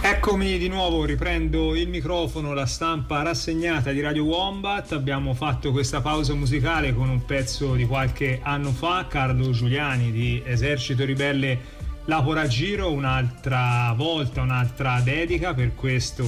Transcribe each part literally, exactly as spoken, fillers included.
Eccomi di nuovo, riprendo il microfono, la stampa rassegnata di Radio Wombat. Abbiamo fatto questa pausa musicale con un pezzo di qualche anno fa, Carlo Giuliani di Esercito Ribelle Laporagiro, un'altra volta, un'altra dedica per questo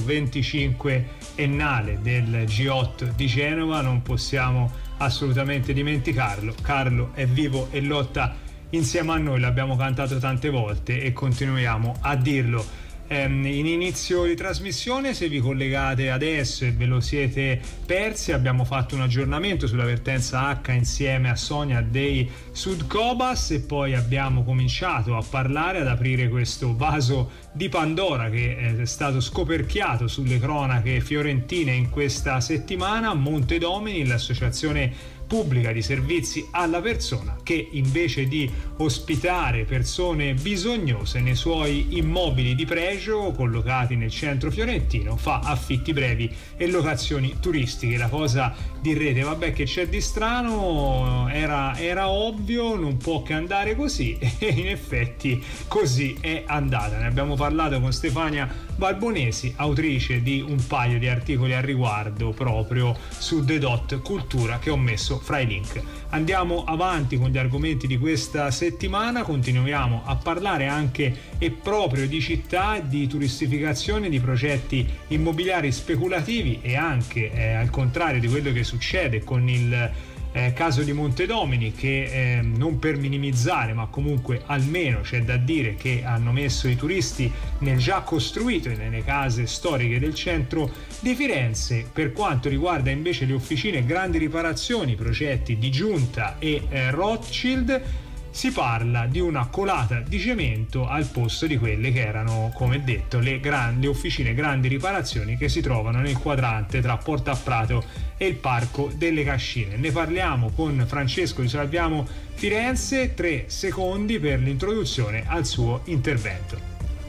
venticinquennale del G otto di Genova. Non possiamo assolutamente dimenticarlo. Carlo è vivo e lotta insieme a noi, l'abbiamo cantato tante volte e continuiamo a dirlo. In inizio di trasmissione, se vi collegate adesso e ve lo siete persi, abbiamo fatto un aggiornamento sulla vertenza H insieme a Sonia dei Sudcobas e poi abbiamo cominciato a parlare, ad aprire questo vaso di Pandora che è stato scoperchiato sulle cronache fiorentine in questa settimana. Montedomini, l'associazione pubblica di servizi alla persona, che invece di ospitare persone bisognose nei suoi immobili di pregio collocati nel centro fiorentino, fa affitti brevi e locazioni turistiche. La cosa direte, vabbè, che c'è di strano, era, era ovvio, non può che andare così, e in effetti così è andata. Ne abbiamo parlato con Stefania Balbonesi, autrice di un paio di articoli al riguardo proprio su The Dot Cultura, che ho messo fra i link. Andiamo avanti con gli argomenti di questa settimana, continuiamo a parlare anche e proprio di città, di turistificazione, di progetti immobiliari speculativi e anche eh, al contrario di quello che succede con il Eh, caso di Montedomini, che eh, non per minimizzare, ma comunque almeno c'è da dire che hanno messo i turisti nel già costruito e nelle case storiche del centro di Firenze. Per quanto riguarda invece le officine grandi riparazioni, progetti di Giunta e eh, Rothschild, si parla di una colata di cemento al posto di quelle che erano, come detto, le grandi officine grandi riparazioni che si trovano nel quadrante tra Porta a Prato e il Parco delle Cascine. Ne parliamo con Francesco di Salviamo Firenze. Tre secondi per l'introduzione al suo intervento.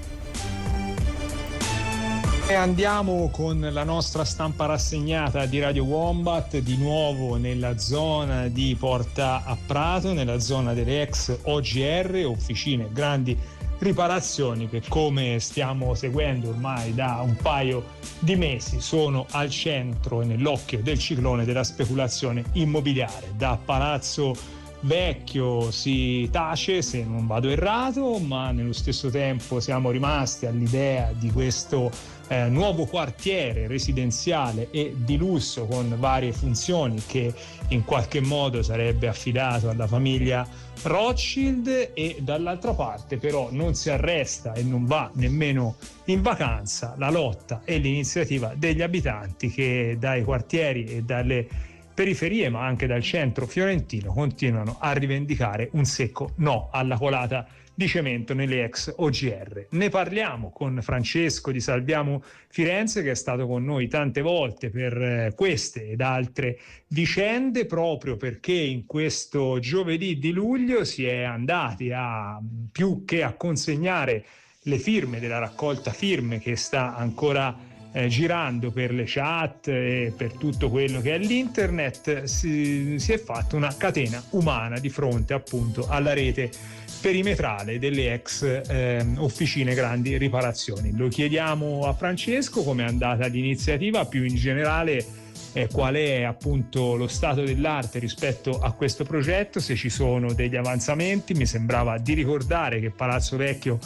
E andiamo con la nostra stampa rassegnata di Radio Wombat, di nuovo nella zona di Porta a Prato, nella zona delle ex O G R, officine grandi riparazioni, che come stiamo seguendo ormai da un paio di mesi sono al centro e nell'occhio del ciclone della speculazione immobiliare. Da Palazzo Vecchio si tace, se non vado errato, ma nello stesso tempo siamo rimasti all'idea di questo eh, nuovo quartiere residenziale e di lusso con varie funzioni che in qualche modo sarebbe affidato alla famiglia Rothschild, e dall'altra parte però non si arresta e non va nemmeno in vacanza la lotta e l'iniziativa degli abitanti, che dai quartieri e dalle periferie ma anche dal centro fiorentino continuano a rivendicare un secco no alla colata di cemento nelle ex O G R. Ne parliamo con Francesco di Salviamo Firenze, che è stato con noi tante volte per queste ed altre vicende, proprio perché in questo giovedì di luglio si è andati a più che a consegnare le firme della raccolta firme che sta ancora Eh, girando per le chat e per tutto quello che è l'internet. Si, si è fatta una catena umana di fronte appunto alla rete perimetrale delle ex eh, officine grandi riparazioni. Lo chiediamo a Francesco come è andata l'iniziativa, più in generale eh, qual è appunto lo stato dell'arte rispetto a questo progetto, se ci sono degli avanzamenti. Mi sembrava di ricordare che Palazzo Vecchio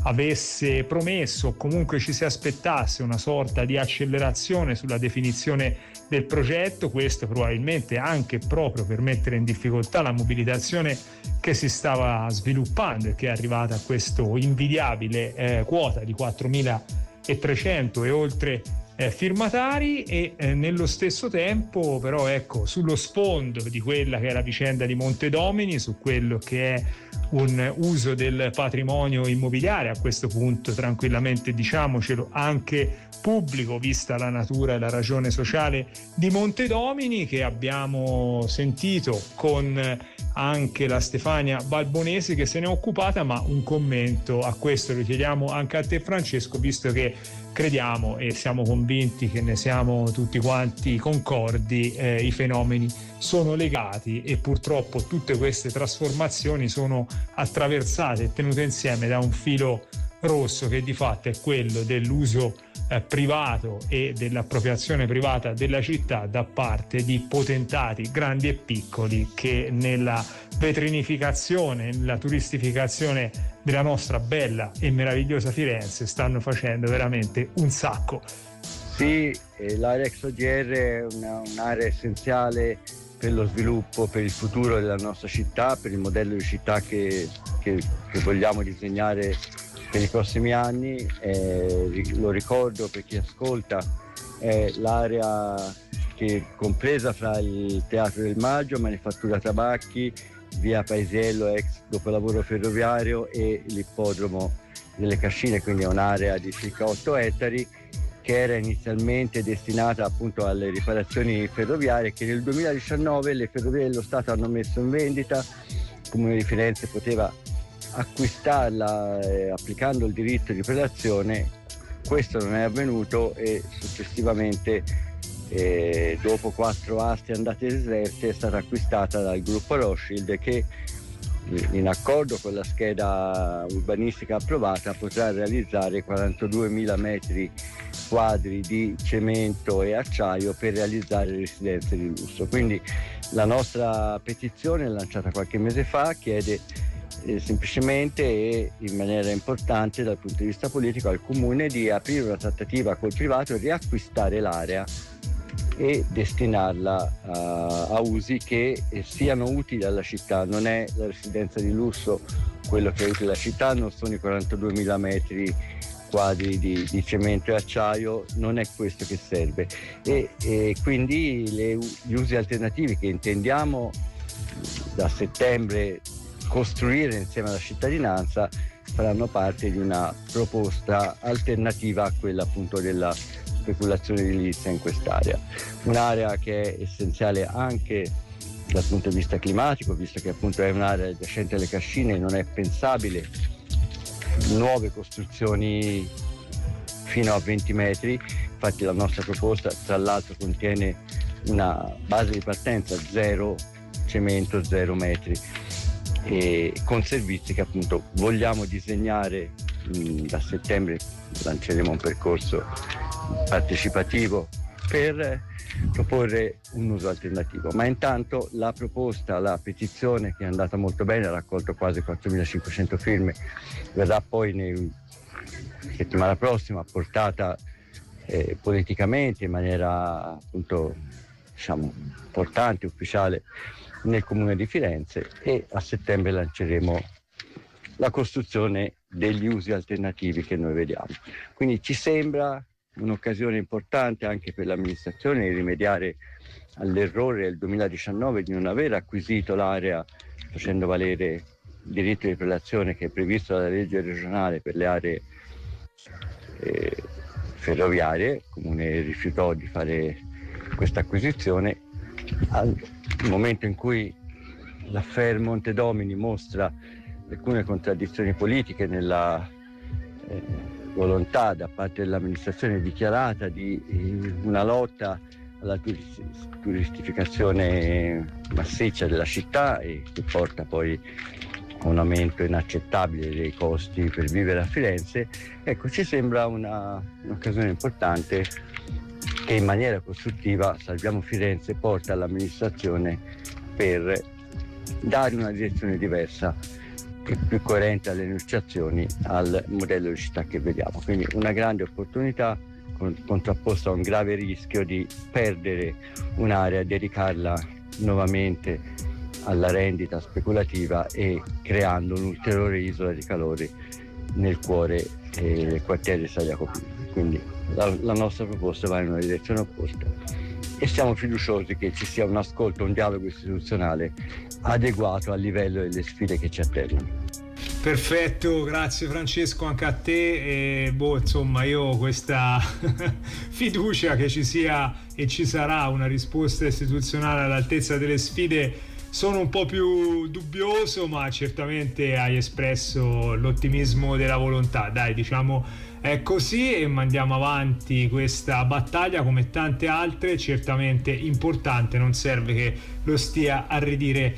avesse promesso, o comunque ci si aspettasse, una sorta di accelerazione sulla definizione del progetto, questo probabilmente anche proprio per mettere in difficoltà la mobilitazione che si stava sviluppando e che è arrivata a questo invidiabile eh, quota di quattromilatrecento e oltre eh, firmatari. E eh, nello stesso tempo però, ecco, sullo sfondo di quella che è la vicenda di Montedomini, su quello che è un uso del patrimonio immobiliare, a questo punto tranquillamente diciamocelo anche pubblico, vista la natura e la ragione sociale di Montedomini, che abbiamo sentito con anche la Stefania Balbonesi che se ne è occupata. Ma un commento a questo lo chiediamo anche a te, Francesco, visto che crediamo e siamo convinti che ne siamo tutti quanti concordi, eh, i fenomeni sono legati e purtroppo tutte queste trasformazioni sono attraversate e tenute insieme da un filo rosso, che di fatto è quello dell'uso eh, privato e dell'appropriazione privata della città da parte di potentati grandi e piccoli che nella vetrinificazione, nella turistificazione della nostra bella e meravigliosa Firenze stanno facendo veramente un sacco. Sì, l'area ex O G R è una, un'area essenziale per lo sviluppo, per il futuro della nostra città, per il modello di città che, che, che vogliamo disegnare per i prossimi anni. Eh, lo ricordo per chi ascolta, è l'area che è compresa fra il Teatro del Maggio, Manifattura Tabacchi, via Paesiello, ex dopolavoro ferroviario, e l'ippodromo delle Cascine, quindi è un'area di circa otto ettari che era inizialmente destinata appunto alle riparazioni ferroviarie, che nel duemiladiciannove le Ferrovie dello Stato hanno messo in vendita. Il Comune di Firenze poteva acquistarla eh, applicando il diritto di prelazione. Questo non è avvenuto e successivamente, eh, dopo quattro aste andate deserte, è stata acquistata dal gruppo Rothschild, che in accordo con la scheda urbanistica approvata potrà realizzare quarantaduemila metri quadri di cemento e acciaio per realizzare residenze di lusso. Quindi la nostra petizione, lanciata qualche mese fa, chiede eh, semplicemente e in maniera importante dal punto di vista politico al Comune di aprire una trattativa col privato e riacquistare l'area e destinarla a, a usi che eh, siano utili alla città. Non è la residenza di lusso quello che è utile alla città, non sono i quarantaduemila metri quadri di, di cemento e acciaio, non è questo che serve. E, e quindi le, gli usi alternativi che intendiamo da settembre costruire insieme alla cittadinanza faranno parte di una proposta alternativa a quella appunto della speculazione edilizia in quest'area. Un'area che è essenziale anche dal punto di vista climatico, visto che appunto è un'area adiacente alle Cascine, non è pensabile nuove costruzioni fino a venti metri. Infatti la nostra proposta tra l'altro contiene una base di partenza zero cemento, zero metri, e con servizi che appunto vogliamo disegnare. Mh, da settembre lanceremo un percorso partecipativo per proporre un uso alternativo, ma intanto la proposta, la petizione, che è andata molto bene, ha raccolto quasi quattromilacinquecento firme, verrà poi nel, settimana prossima portata eh, politicamente in maniera appunto diciamo importante, ufficiale nel Comune di Firenze, e a settembre lanceremo la costruzione degli usi alternativi che noi vediamo. Quindi ci sembra un'occasione importante anche per l'amministrazione di rimediare all'errore del duemiladiciannove di non aver acquisito l'area facendo valere il diritto di prelazione che è previsto dalla legge regionale per le aree eh, ferroviarie. Il Comune rifiutò di fare questa acquisizione. Al momento in cui l'affaire Montedomini mostra alcune contraddizioni politiche nella eh, volontà da parte dell'amministrazione dichiarata di eh, una lotta alla turistificazione massiccia della città, e che porta poi a un aumento inaccettabile dei costi per vivere a Firenze. Ecco, ci sembra una, un'occasione importante che in maniera costruttiva Salviamo Firenze porta all'amministrazione per dare una direzione diversa, più coerente alle enunciazioni, al modello di città che vediamo. Quindi una grande opportunità contrapposta a un grave rischio di perdere un'area e dedicarla nuovamente alla rendita speculativa e creando un'ulteriore isola di calore nel cuore eh, del quartiere San Jacopino. Quindi la, la nostra proposta va in una direzione opposta e siamo fiduciosi che ci sia un ascolto, un dialogo istituzionale adeguato al livello delle sfide che ci attendono. Perfetto, grazie Francesco, anche a te. E, boh, insomma, io ho questa fiducia che ci sia e ci sarà una risposta istituzionale all'altezza delle sfide. Sono un po' più dubbioso, ma certamente hai espresso l'ottimismo della volontà. Dai, diciamo è così e mandiamo avanti questa battaglia come tante altre, certamente importante. Non serve che lo stia a ridire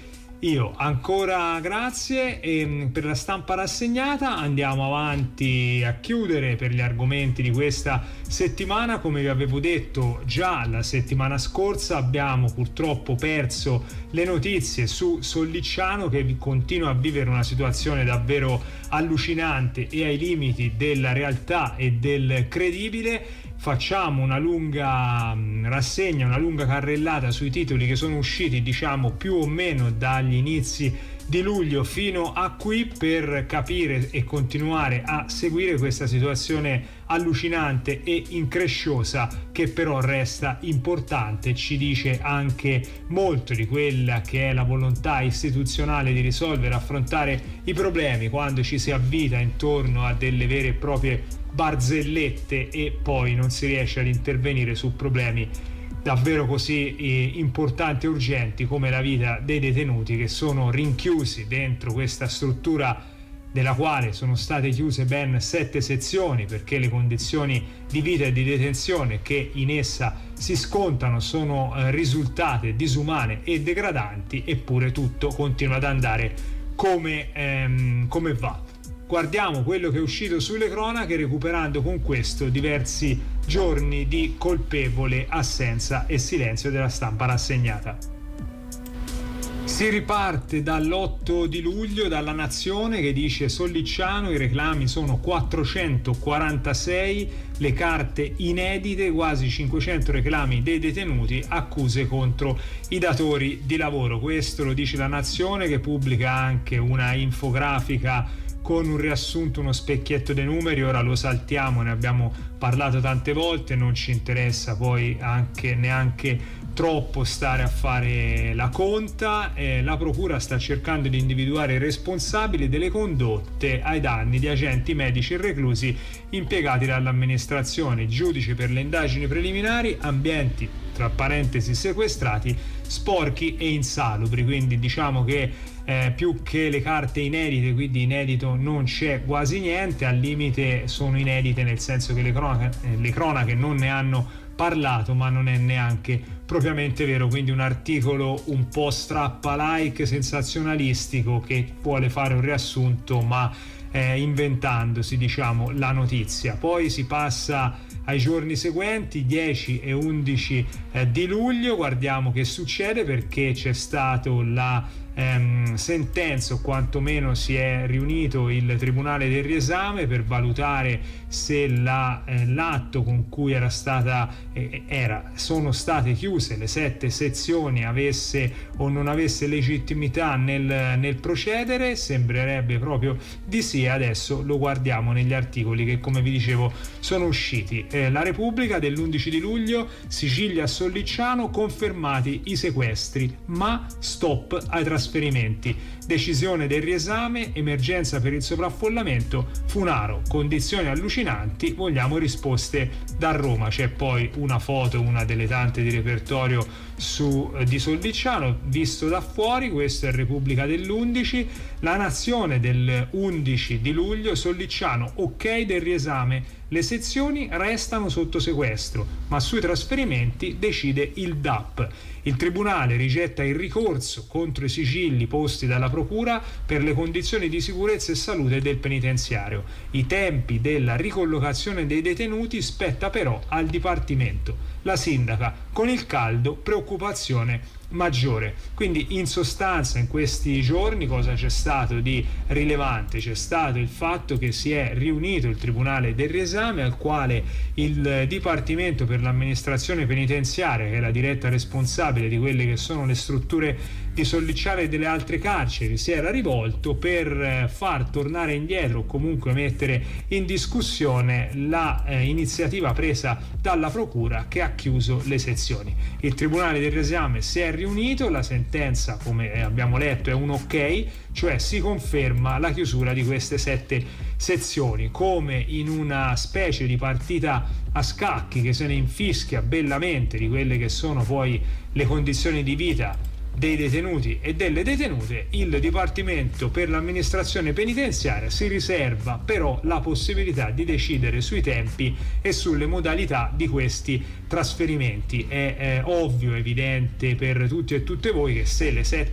Io ancora grazie e per la stampa rassegnata andiamo avanti a chiudere per gli argomenti di questa settimana. Come vi avevo detto già la settimana scorsa, abbiamo purtroppo perso le notizie su Sollicciano, che continua a vivere una situazione davvero allucinante e ai limiti della realtà e del credibile. Facciamo una lunga rassegna, una lunga carrellata sui titoli che sono usciti, diciamo, più o meno dagli inizi di luglio fino a qui, per capire e continuare a seguire questa situazione allucinante e incresciosa, che però resta importante. Ci dice anche molto di quella che è la volontà istituzionale di risolvere, affrontare i problemi quando ci si avvita intorno a delle vere e proprie barzellette e poi non si riesce ad intervenire su problemi davvero così eh, importanti e urgenti come la vita dei detenuti, che sono rinchiusi dentro questa struttura della quale sono state chiuse ben sette sezioni, perché le condizioni di vita e di detenzione che in essa si scontano sono eh, risultate disumane e degradanti, eppure tutto continua ad andare come, ehm, come va. Guardiamo quello che è uscito sulle cronache, recuperando con questo diversi giorni di colpevole assenza e silenzio della stampa rassegnata. Si riparte dall'otto di luglio, dalla Nazione, che dice: Sollicciano, i reclami sono quattrocentoquarantasei, le carte inedite, quasi cinquecento reclami dei detenuti, accuse contro i datori di lavoro. Questo lo dice la Nazione, che pubblica anche una infografica con un riassunto, uno specchietto dei numeri. Ora lo saltiamo, ne abbiamo parlato tante volte, non ci interessa poi anche neanche troppo stare a fare la conta. Eh, la procura sta cercando di individuare i responsabili delle condotte ai danni di agenti medici e reclusi impiegati dall'amministrazione, giudici per le indagini preliminari, ambienti tra parentesi sequestrati, sporchi e insalubri. Quindi diciamo che Eh, più che le carte inedite, quindi inedito non c'è quasi niente, al limite sono inedite nel senso che le cronache, eh, le cronache non ne hanno parlato, ma non è neanche propriamente vero. Quindi un articolo un po' strappa like, sensazionalistico, che vuole fare un riassunto ma eh, inventandosi, diciamo, la notizia. Poi si passa ai giorni seguenti, dieci e undici eh, di luglio. Guardiamo che succede, perché c'è stato la ehm, sentenza, o quantomeno si è riunito il Tribunale del Riesame per valutare se la, eh, l'atto con cui era stata eh, era, sono state chiuse le sette sezioni avesse o non avesse legittimità nel, nel procedere. Sembrerebbe proprio di sì. Adesso lo guardiamo negli articoli che, come vi dicevo, sono usciti. Eh, la Repubblica dell'undici di luglio: Sicilia a Sollicciano, confermati i sequestri ma stop ai trasferimenti, decisione del riesame, emergenza per il sovraffollamento, Funaro, condizioni allucinanti, vogliamo risposte da Roma. C'è poi una foto, una delle tante di repertorio su di Sollicciano visto da fuori. Questo è Repubblica dell'undici. La Nazione del undici di luglio: Sollicciano, ok del riesame, le sezioni restano sotto sequestro, ma sui trasferimenti decide il D A P. Il Tribunale rigetta il ricorso contro i sigilli posti dalla Procura per le condizioni di sicurezza e salute del penitenziario. I tempi della ricollocazione dei detenuti spetta però al Dipartimento. La sindaca: con il caldo, preoccupazione maggiore. Quindi in sostanza in questi giorni cosa c'è stato di rilevante? C'è stato il fatto che si è riunito il Tribunale del Riesame, al quale il Dipartimento per l'amministrazione penitenziaria, che è la diretta responsabile di quelle che sono le strutture di Sollicciano e delle altre carceri, si era rivolto per far tornare indietro o comunque mettere in discussione la eh, iniziativa presa dalla Procura, che ha chiuso le sezioni. Il Tribunale del Riesame si è riunito, la sentenza, come abbiamo letto, è un ok, cioè si conferma la chiusura di queste sette sezioni, come in una specie di partita a scacchi che se ne infischia bellamente di quelle che sono poi le condizioni di vita dei detenuti e delle detenute. Il Dipartimento per l'amministrazione penitenziaria si riserva però la possibilità di decidere sui tempi e sulle modalità di questi trasferimenti. È, è ovvio, evidente per tutti e tutte voi che se le sette